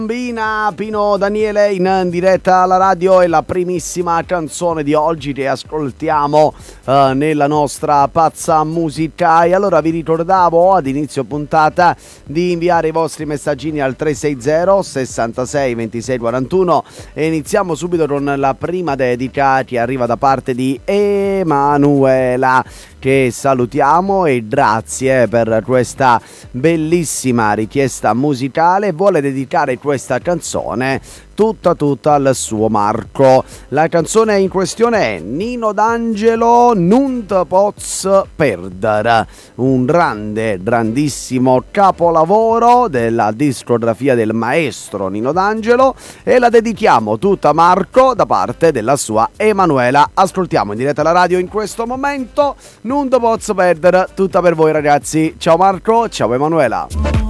Bambina, Pino Daniele in diretta alla radio, è la primissima canzone di oggi che ascoltiamo nella nostra pazza musica. E allora vi ricordavo ad inizio puntata di inviare i vostri messaggini al 360 66 26 41 e iniziamo subito con la prima dedica che arriva da parte di Emanuela, che salutiamo e grazie per questa bellissima richiesta musicale. Vuole dedicare questa canzone tutta al suo Marco. La canzone in questione è Nino D'Angelo, Non te poz perdere, un grandissimo capolavoro della discografia del maestro Nino D'Angelo, e la dedichiamo tutta a Marco da parte della sua Emanuela. Ascoltiamo in diretta alla radio in questo momento Non te poz perdere, tutta per voi ragazzi. Ciao Marco, ciao Emanuela.